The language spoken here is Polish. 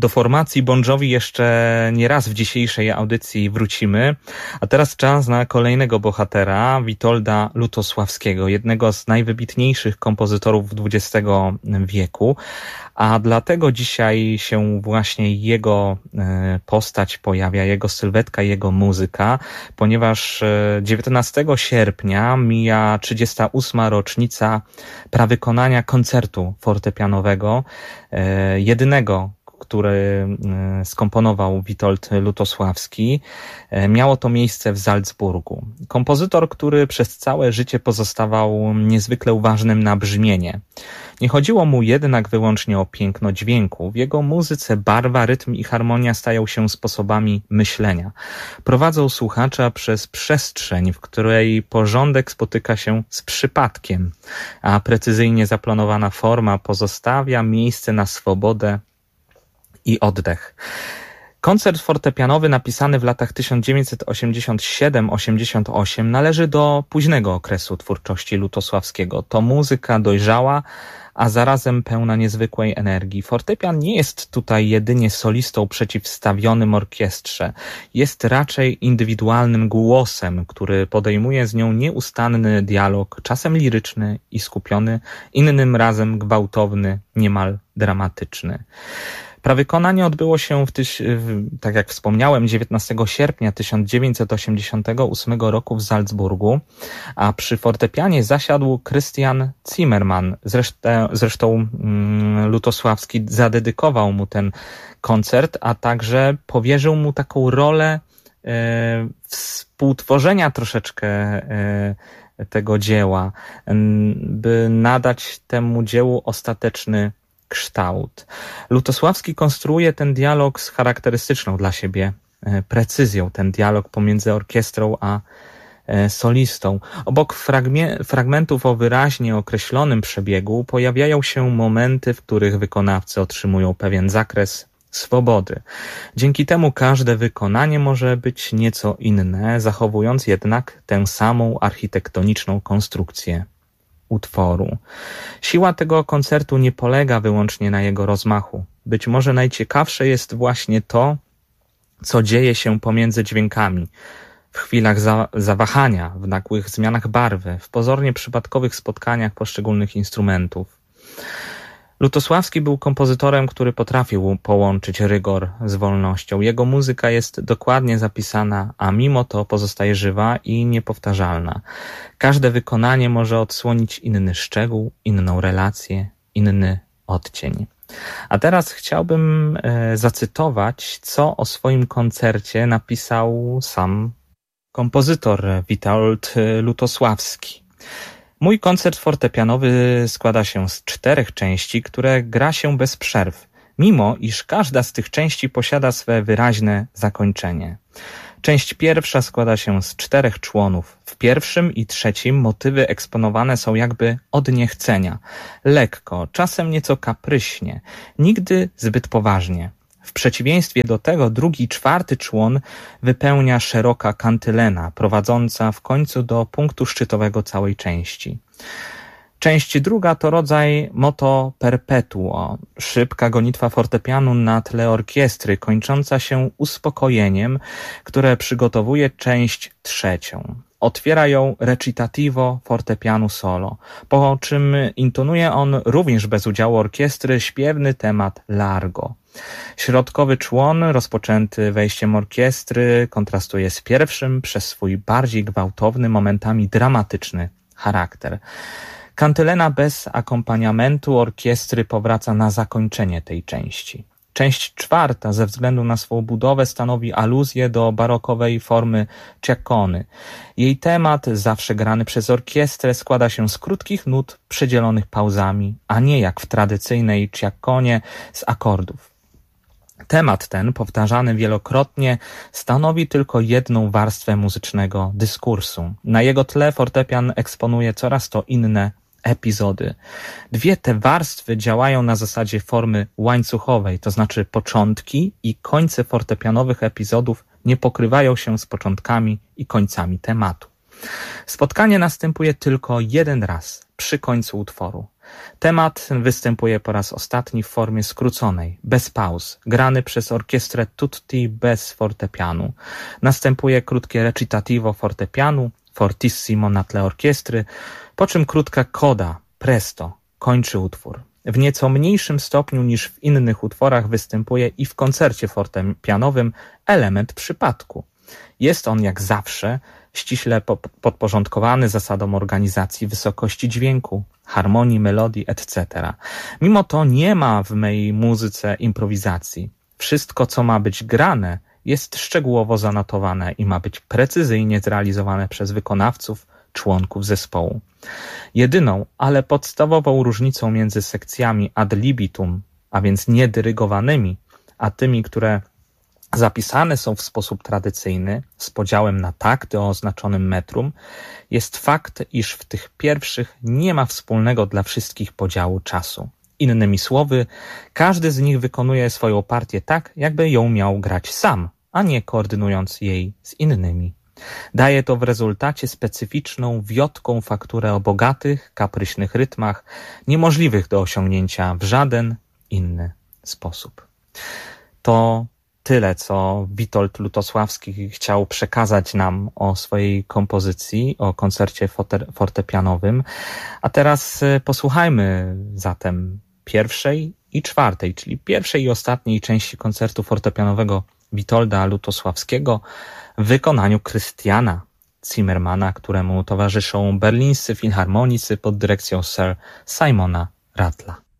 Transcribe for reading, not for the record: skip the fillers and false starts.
Do formacji Bon Jovi jeszcze nie raz w dzisiejszej audycji wrócimy, a teraz czas na kolejnego bohatera, Witolda Lutosławskiego, jednego z najwybitniejszych kompozytorów XX wieku, a dlatego dzisiaj się właśnie jego postać pojawia, jego sylwetka, jego muzyka, ponieważ 19 sierpnia mija 38. rocznica prawykonania koncertu fortepianowego, jedynego, który skomponował Witold Lutosławski. Miało to miejsce w Salzburgu. Kompozytor, który przez całe życie pozostawał niezwykle uważnym na brzmienie. Nie chodziło mu jednak wyłącznie o piękno dźwięku. W jego muzyce barwa, rytm i harmonia stają się sposobami myślenia. Prowadzą słuchacza przez przestrzeń, w której porządek spotyka się z przypadkiem, a precyzyjnie zaplanowana forma pozostawia miejsce na swobodę i oddech. Koncert fortepianowy napisany w latach 1987-88 należy do późnego okresu twórczości Lutosławskiego. To muzyka dojrzała, a zarazem pełna niezwykłej energii. Fortepian nie jest tutaj jedynie solistą przeciwstawionym orkiestrze. Jest raczej indywidualnym głosem, który podejmuje z nią nieustanny dialog, czasem liryczny i skupiony, innym razem gwałtowny, niemal dramatyczny. Prawykonanie odbyło się tak jak wspomniałem, 19 sierpnia 1988 roku w Salzburgu, a przy fortepianie zasiadł Christian Zimmermann. Zresztą Lutosławski zadedykował mu ten koncert, a także powierzył mu taką rolę współtworzenia troszeczkę tego dzieła, by nadać temu dziełu ostateczny kształt. Lutosławski konstruuje ten dialog z charakterystyczną dla siebie precyzją, ten dialog pomiędzy orkiestrą a solistą. Obok fragmentów o wyraźnie określonym przebiegu pojawiają się momenty, w których wykonawcy otrzymują pewien zakres swobody. Dzięki temu każde wykonanie może być nieco inne, zachowując jednak tę samą architektoniczną konstrukcję utworu. Siła tego koncertu nie polega wyłącznie na jego rozmachu. Być może najciekawsze jest właśnie to, co dzieje się pomiędzy dźwiękami, w chwilach zawahania, w nagłych zmianach barwy, w pozornie przypadkowych spotkaniach poszczególnych instrumentów. Lutosławski był kompozytorem, który potrafił połączyć rygor z wolnością. Jego muzyka jest dokładnie zapisana, a mimo to pozostaje żywa i niepowtarzalna. Każde wykonanie może odsłonić inny szczegół, inną relację, inny odcień. A teraz chciałbym zacytować, co o swoim koncercie napisał sam kompozytor Witold Lutosławski. Mój koncert fortepianowy składa się z 4 części, które gra się bez przerw, mimo iż każda z tych części posiada swe wyraźne zakończenie. Część pierwsza składa się z 4 członów. W pierwszym i trzecim motywy eksponowane są jakby od niechcenia, lekko, czasem nieco kapryśnie, nigdy zbyt poważnie. W przeciwieństwie do tego drugi i 4 człon wypełnia szeroka kantylena, prowadząca w końcu do punktu szczytowego całej części. Część druga to rodzaj moto perpetuo, szybka gonitwa fortepianu na tle orkiestry, kończąca się uspokojeniem, które przygotowuje część trzecią. Otwiera ją recitativo fortepianu solo, po czym intonuje on również bez udziału orkiestry śpiewny temat largo. Środkowy człon, rozpoczęty wejściem orkiestry, kontrastuje z pierwszym przez swój bardziej gwałtowny, momentami dramatyczny charakter. Kantylena bez akompaniamentu orkiestry powraca na zakończenie tej części. Część czwarta ze względu na swą budowę stanowi aluzję do barokowej formy ciaccony. Jej temat, zawsze grany przez orkiestrę, składa się z krótkich nut przedzielonych pauzami, a nie jak w tradycyjnej ciacconie z akordów. Temat ten, powtarzany wielokrotnie, stanowi tylko jedną warstwę muzycznego dyskursu. Na jego tle fortepian eksponuje coraz to inne epizody. Dwie te warstwy działają na zasadzie formy łańcuchowej, to znaczy początki i końce fortepianowych epizodów nie pokrywają się z początkami i końcami tematu. Spotkanie następuje tylko jeden raz, przy końcu utworu. Temat występuje po raz ostatni w formie skróconej, bez pauz, grany przez orkiestrę tutti bez fortepianu. Następuje krótkie recitativo fortepianu, fortissimo na tle orkiestry, po czym krótka coda, presto, kończy utwór. W nieco mniejszym stopniu niż w innych utworach występuje i w koncercie fortepianowym element przypadku. Jest on jak zawsze ściśle podporządkowany zasadom organizacji wysokości dźwięku, harmonii, melodii, etc. Mimo to nie ma w mej muzyce improwizacji. Wszystko, co ma być grane, jest szczegółowo zanotowane i ma być precyzyjnie zrealizowane przez wykonawców, członków zespołu. Jedyną, ale podstawową różnicą między sekcjami ad libitum, a więc niedyrygowanymi, a tymi, które zapisane są w sposób tradycyjny, z podziałem na takty o oznaczonym metrum, jest fakt, iż w tych pierwszych nie ma wspólnego dla wszystkich podziału czasu. Innymi słowy, każdy z nich wykonuje swoją partię tak, jakby ją miał grać sam, a nie koordynując jej z innymi. Daje to w rezultacie specyficzną, wiotką fakturę o bogatych, kapryśnych rytmach, niemożliwych do osiągnięcia w żaden inny sposób. To tyle, co Witold Lutosławski chciał przekazać nam o swojej kompozycji, o koncercie fortepianowym. A teraz posłuchajmy zatem pierwszej i czwartej, czyli pierwszej i ostatniej części koncertu fortepianowego Witolda Lutosławskiego w wykonaniu Christiana Zimmermana, któremu towarzyszą berlińscy filharmonicy pod dyrekcją Sir Simona Ratla.